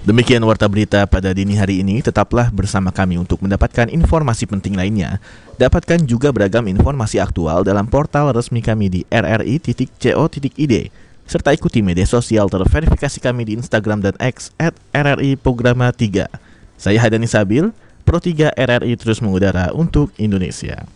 Demikian warta berita pada dini hari ini. Tetaplah bersama kami untuk mendapatkan informasi penting lainnya. Dapatkan juga beragam informasi aktual dalam portal resmi kami di rri.co.id. Serta ikuti media sosial terverifikasi kami di Instagram dan X @RRI Programa 3. Saya Hadani Sabil, Pro 3 RRI terus mengudara untuk Indonesia.